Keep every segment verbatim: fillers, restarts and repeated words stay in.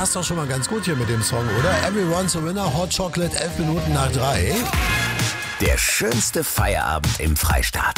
passt doch schon mal ganz gut hier mit dem Song, oder? Everyone's a Winner, Hot Chocolate, elf Minuten nach drei. Der schönste Feierabend im Freistaat.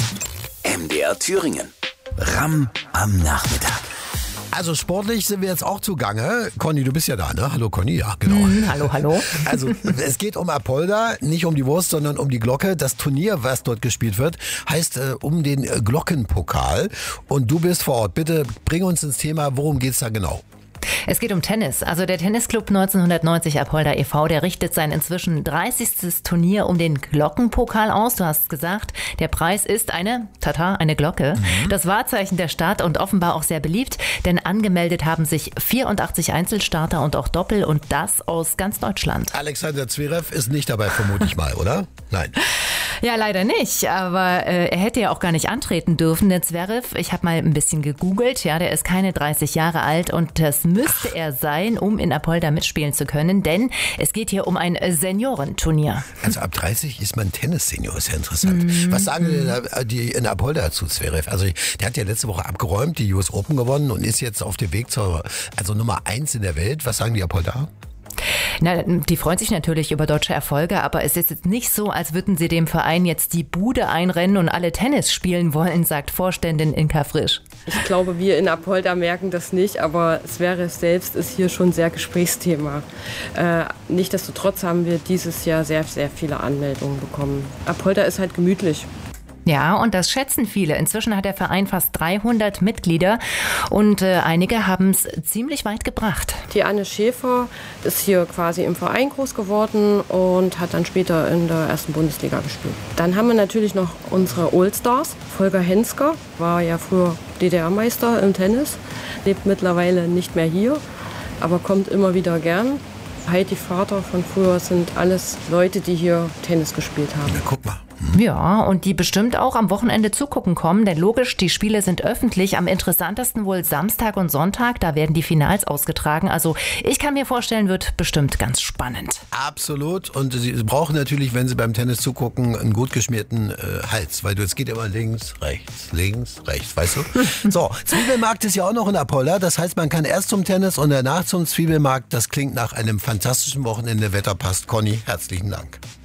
M D R Thüringen. Ram am Nachmittag. Also sportlich sind wir jetzt auch zugange. Conny, du bist ja da, ne? Hallo Conny, ja genau. Mm, hallo, hallo. Also es geht um Apolda, nicht um die Wurst, sondern um die Glocke. Das Turnier, was dort gespielt wird, heißt äh, um den äh, Glockenpokal. Und du bist vor Ort. Bitte bring uns ins Thema, worum geht's da genau? Es geht um Tennis. Also der Tennisclub neunzehnhundertneunzig Apolda e V, der richtet sein inzwischen dreißigstes Turnier um den Glockenpokal aus. Du hast es gesagt, der Preis ist eine, tata, eine Glocke. Mhm. Das Wahrzeichen der Stadt und offenbar auch sehr beliebt, denn angemeldet haben sich vierundachtzig Einzelstarter und auch Doppel und das aus ganz Deutschland. Alexander Zverev ist nicht dabei, vermute ich mal, oder? Nein. Ja, leider nicht, aber äh, er hätte ja auch gar nicht antreten dürfen, der Zverev. Ich habe mal ein bisschen gegoogelt, ja, der ist keine dreißig Jahre alt und das müsste Ach. er sein, um in Apolda mitspielen zu können, denn es geht hier um ein Seniorenturnier. Also ab dreißig ist man Tennissenior, ist ja interessant. Mhm. Was sagen denn die in Apolda zu Zverev? Also der hat ja letzte Woche abgeräumt, die U S Open gewonnen und ist jetzt auf dem Weg zur also Nummer eins in der Welt. Was sagen die Apolda? Na, die freuen sich natürlich über deutsche Erfolge, aber es ist jetzt nicht so, als würden sie dem Verein jetzt die Bude einrennen und alle Tennis spielen wollen, sagt Vorständin Inka Frisch. Ich glaube, wir in Apolda merken das nicht, aber Zverev selbst ist hier schon sehr Gesprächsthema. Äh, nichtsdestotrotz haben wir dieses Jahr sehr, sehr viele Anmeldungen bekommen. Apolda ist halt gemütlich. Ja, und das schätzen viele. Inzwischen hat der Verein fast dreihundert Mitglieder und äh, einige haben es ziemlich weit gebracht. Die Anne Schäfer ist hier quasi im Verein groß geworden und hat dann später in der ersten Bundesliga gespielt. Dann haben wir natürlich noch unsere Oldstars. Volker Hensker war ja früher D D R-Meister im Tennis, lebt mittlerweile nicht mehr hier, aber kommt immer wieder gern. Heidi Vater von früher sind alles Leute, die hier Tennis gespielt haben. Ja, guck mal. Ja, und die bestimmt auch am Wochenende zugucken kommen, denn logisch, die Spiele sind öffentlich. Am interessantesten wohl Samstag und Sonntag, da werden die Finals ausgetragen. Also ich kann mir vorstellen, wird bestimmt ganz spannend. Absolut. Und Sie brauchen natürlich, wenn Sie beim Tennis zugucken, einen gut geschmierten äh, Hals, weil du, es geht immer links, rechts, links, rechts, weißt du? So, Zwiebelmarkt ist ja auch noch in Apolda. Das heißt, man kann erst zum Tennis und danach zum Zwiebelmarkt. Das klingt nach einem fantastischen Wochenende. Wetter passt. Conny, herzlichen Dank.